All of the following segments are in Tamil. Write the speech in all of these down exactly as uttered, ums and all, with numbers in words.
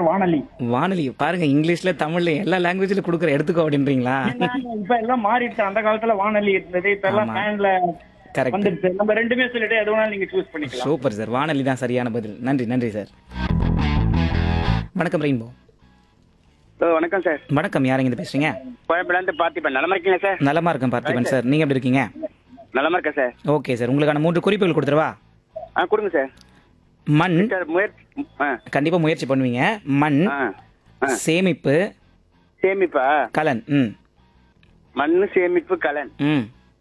வானொலி. வானொலி பாருங்க, இங்கிலீஷ்ல தமிழ்ல எல்லா லாங்குவேஜ்ல குடுக்குற எடுத்துக்கோ அப்படின்றீங்களா? ஏன்னா, இப்ப எல்லாம் மாறிடுச்சு. அந்த காலத்துல வானொலி இருந்தது, இப்ப எல்லாம் ஆமா. ஃபேன்ல கரெக்ட். வந்துருச்சு. நம்ம ரெண்டுமே சொல்லிட்டு எது வேணாலும் நீங்க சூஸ் பண்ணிக்கலாம். Super sir. வானொலி தான் சரியான பதில். நன்றி நன்றி சார். வணக்கம் ரெயின்போ. ஹலோ, வணக்கம் சார். வணக்கம், யாருங்க இது பேசுறீங்க? கோயம்பேடுலேருந்து பார்த்திபன். நலமா இருக்கீங்க சார்? நலமா இருக்கேன் பார்த்திபன் சார். நீங்க எப்படி இருக்கீங்க? நலமா இருக்கேன் சார். ஓகே சார், உங்களுக்கான மூன்று குறிப்புகள் கொடுத்துருவா? ஆ, கொடுங்க சார். மண். சார், முயற்சி. ஆ கண்டிப்பா முயற்சி பண்ணுவீங்க. மண், ஆ ஆ. சேமிப்பு, சேமிப்பா? கலன். ம் மண்ணு, சேமிப்பு, கலன். ம்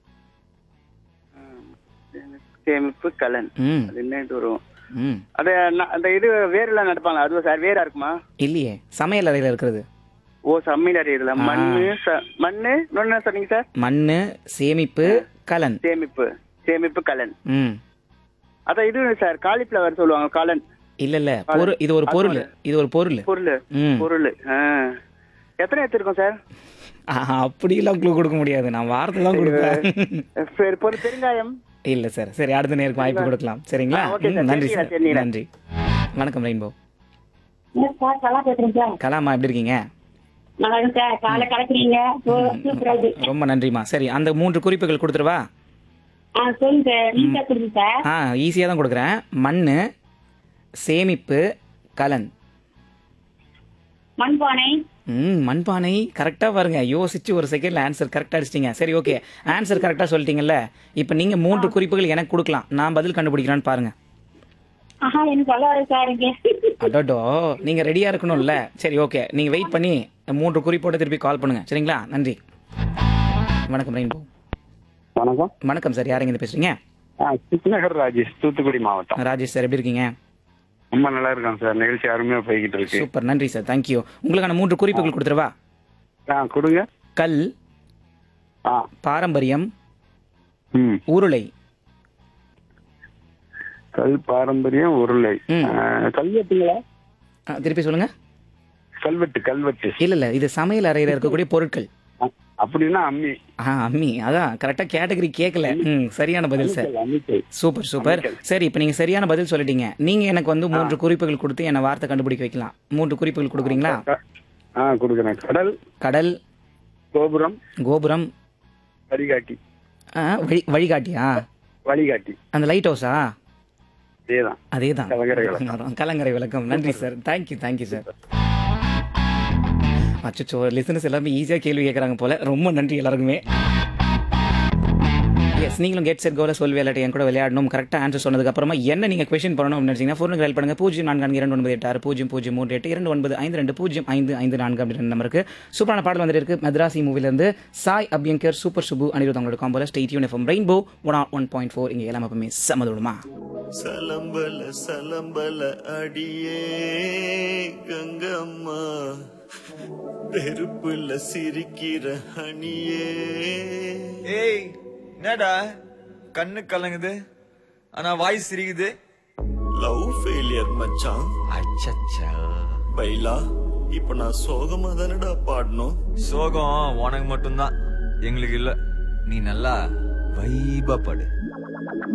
சேமிப்பு, கலன். ம் அது என்ன இது வரும்? ம் அது ந- அந்த இது வேரெல்லாம் நடப்பாங்களா? அதுவா சார்? வேரா இருக்குமா? இல்லையே, சமையல் அறையில இருக்கிறது. ஓ, சமையல் அறையில ஆ. மண்ணு, ச- மண்ணு. இன்னொன்னு என்ன சொன்னீங்க சார்? மண்ணு, சேமிப்பு, கலன். சேமிப்பு, சேமிப்பு, கலன். ம் அதான் இது சார், காலிஃப்ளவர் சொல்லுவாங்க, கலன். இல்ல இல்ல, பொருள். இது ஒரு பொருள். இது ஒரு பொருள். பொருள். ம் பொருள். ஆ. எத்தனை எடுத்துருக்கோம் சார்? ஆஹா, அப்படிலாம் க்ளூ கொடுக்க முடியாது. நான் வார்த்தை தான் கொடுப்பேன். சரி, பொருள். பெருங்காயம். இல்ல சார். சரி, அடுத்த நேருக்கு வாய்ப்பு கொடுக்கலாம். சரிங்களா? ஆ, ஓகே சார். ம், நன்றி சரிங்க, சார். சரிங்க. நன்றி. வணக்கம் ரெயின்போ. சார் கலா பேசுறேன் சார். கலாமா, எப்படி இருக்கீங்க? நல்லா இருக்கு சார். காலை கலக்குறீங்க. சூப்பரா இருக்கு. ரொம்ப நன்றிமா. சரி, அந்த மூன்று குறிப்புகள் கொடுத்துருவா? ஆ, சொல்லுங்க சார். நீட்டா கொடுங்க சார். ஆ, ஈஸியாக தான் கொடுக்குறேன். மண்ணு, சேமிப்பு, கலன். மண்பானை. ம் மண்பானை. கரெக்டாக பாருங்க, யோசிச்சு ஒரு செகண்ட்ல ஆன்சர் கரெக்டாக அடிச்சிட்டிங்க. சரி, ஓகே, ஆன்சர் கரெக்டாக சொல்லிட்டீங்கல்ல. இப்போ நீங்கள் மூன்று குறிப்புகள் எனக்கு கொடுக்கலாம். நான் பதில் கண்டுபிடிக்கிறான்னு பாருங்க. ஆஹா, எனக்கு சொல்ல வர சார் இங்க. அடடோ, நீங்கள் ரெடியாக இருக்கணும்ல. சரி, ஓகே, நீங்கள் வெயிட் பண்ணி மூன்று குறிப்போட திருப்பி கால் பண்ணுங்க. சரிங்களா? நன்றி. வணக்கம் ரெயின்போ. வணக்கம். வணக்கம் சார், யாருங்க இது பேசுறீங்க? ஆ, கிருஷ்ணகர் ராஜேஷ், தூத்துக்குடி மாவட்டம். ராஜேஷ் சார், எப்படி இருக்கீங்க? ரொம்ப நல்லா இருக்காங்க சார். நிகழ்ச்சி அருமையா போய்கிட்டு இருக்கு. சூப்பர், நன்றி சார். தேங்க்யூ. உங்களுக்கான மூன்று குறிப்புகள் கொடுத்துருவா? ஆ, கொடுங்க. கல், ஆ. பாரம்பரியம், ம். உருளை. கல், பாரம்பரியம், உருளை. ம். ஆ, கல்வெட்டுங்களா? ஆ, திருப்பி சொல்லுங்க. கல்வெட்டு, கல்வெட்டு. இல்ல இல்ல, இது சமையல் அறையில இருக்கக்கூடிய பொருட்கள். ஆ, அப்படின்னா அம்மி. ஆ, அம்மி. அதான் கரெக்டா கேட்டகரி கேட்கல. ம் சரியான பதில் சார். அம்மிக்கல். Super super. சரி, இப்போ நீங்க சரியான பதில் சொல்லிட்டீங்க. நீங்க எனக்கு வந்து மூன்று குறிப்புகள் கொடுத்து என்ன வார்த்தை கண்டுபிடிக்க வைக்கலாம். மூன்று குறிப்புகள் கொடுக்குறீங்களா? ஆ, கொடுக்குறேன். கடல், கடல், கோபுரம், கோபுரம், வழிகாட்டி. ஆ, வழி வழிகாட்டியா? வழிகாட்டி. அந்த லைட் ஹவுஸா? அதேதான். அதேதான். கலங்கரை விளக்கம். கலங்கரை விளக்கம். நன்றி சார். Thank you thank you sir. அச்சோ, லிசனர்ஸ் எல்லாமே ஈஸியாக கேள்வி கேட்குறாங்க போல. ரொம்ப நன்றி எல்லாருக்குமே. எஸ், நீங்களும் கெட் செட் கோல சொல்வி விளையாட்டு என் கூட விளையாடணும். கரெக்டாக ஆன்சர் சொன்னதுக்கு அப்புறமா என்ன நீங்கள் கொஸ்டின் பண்ணணும் அப்படின்னு நினச்சிங்கன்னா ஃபோனுக்கு கால் பண்ணுங்க. பூஜ்ஜியம் நான்கு நான்கு இரண்டு ஒன்பது எட்டு ஆறு பூஜ்ஜியம் பூஜ்ஜியம் மூன்று எட்டு இரண்டு ஒன்பது ஐந்து ரெண்டு பூஜ்ஜியம் ஐந்து ஐந்து நான்கு அப்படின்ற நம்பருக்கு. சூப்பரான பாடல் வந்துட்டு இருக்கு. மദ്രാസി மூவிலேருந்து சாய் அபியங்கர், சூப்பர் சுப்பு, அனிருத் அவங்களோட காம்போல. ஸ்டேட் யூன் FM rainbow one one point four. இங்கே எல்லாம் எப்பவுமே சமதுடுமா. சலம்பல சலம்பல அடியே கங்கம்மா, நெருப்புல சிரிக்கிற ஹனியே. ஏய், என்னடா கண்ணு கலங்குது ஆனா வாய் சிரிக்குது? லவ் ஃபெயிலியர் மச்சான். அச்சச்சா. பைலா, இப்ப நான் சோகமா தானடா பாடணும். சோகம் உனக்கு மட்டும்தான், எங்களுக்கு இல்ல. நீ நல்லா வைபா படு.